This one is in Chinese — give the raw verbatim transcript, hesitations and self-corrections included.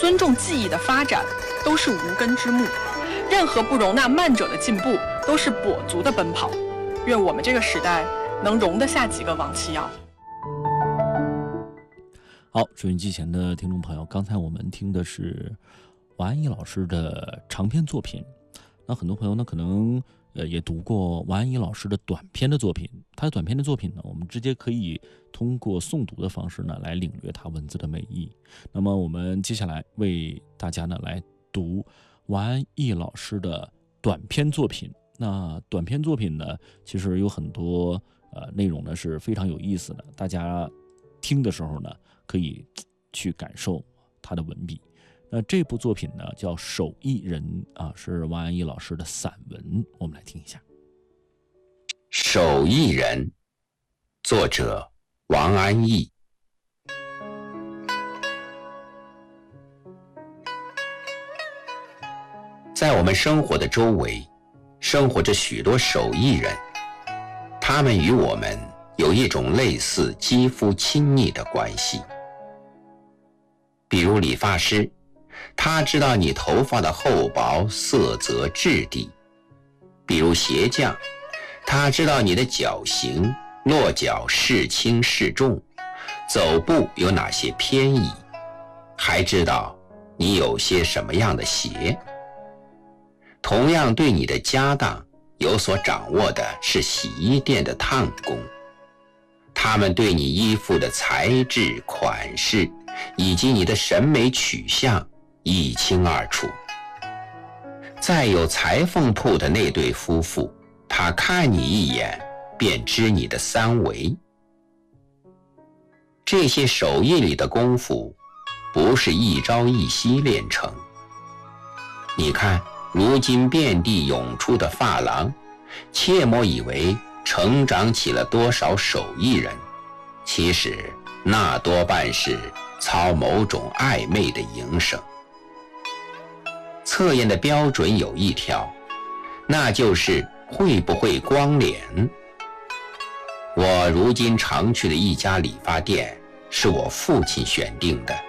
尊重技艺的发展都是无根之木，任何不容纳慢者的进步都是跛足的奔跑。愿我们这个时代能容得下几个王七瑶。 好，收音机前的听众朋友，刚才我们听的是王安忆老师的长篇作品。那很多朋友呢，可能呃也读过王安忆老师的短篇的作品。他的短篇的作品呢，我们直接可以通过诵读的方式呢，来领略他文字的美意。那么我们接下来为大家呢来读王安忆老师的短篇作品。那短篇作品呢，其实有很多呃内容呢是非常有意思的，大家听的时候呢，可以去感受他的文笔。那这部作品呢叫《手艺人》啊，是王安忆老师的散文，我们来听一下。 手艺人，作者王安忆。在我们生活的周围，生活着许多手艺人，他们与我们有一种类似肌肤亲昵的关系。比如理发师，他知道你头发的厚薄、色泽、质地；比如鞋匠，他知道你的脚型、落脚是轻是重，走步有哪些偏移，还知道你有些什么样的鞋。同样对你的家当有所掌握的是洗衣店的烫工，他们对你衣服的材质、款式以及你的审美取向一清二楚。再有裁缝铺的那对夫妇，他看你一眼便知你的三围。这些手艺里的功夫不是一朝一夕练成。你看如今遍地涌出的发廊，切莫以为成长起了多少手艺人，其实那多半是操某种暧昧的营生。测验的标准有一条，那就是会不会光脸。我如今常去的一家理发店是我父亲选定的，